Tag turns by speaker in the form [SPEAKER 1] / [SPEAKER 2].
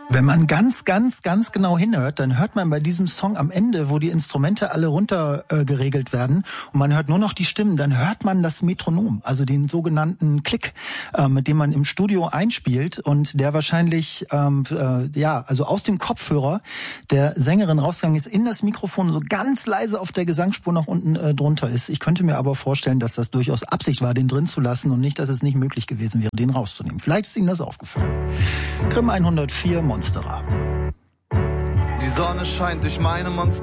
[SPEAKER 1] Wenn man ganz genau hinhört, dann hört man bei diesem Song am Ende, wo die Instrumente alle runter geregelt werden und man hört nur noch die Stimmen, dann hört man das Metronom, also den sogenannten Klick, mit dem man im Studio einspielt und der wahrscheinlich also aus dem Kopfhörer der Sängerin rausgegangen ist in das Mikrofon, so ganz leise auf der Gesangsspur nach unten drunter ist. Ich könnte mir aber vorstellen, dass das durchaus Absicht war, den drin zu lassen und nicht, dass es nicht möglich gewesen wäre, den rauszunehmen. Vielleicht ist Ihnen das aufgefallen. Grimm 104 Monsterer.
[SPEAKER 2] Die Sonne scheint durch meine Monster.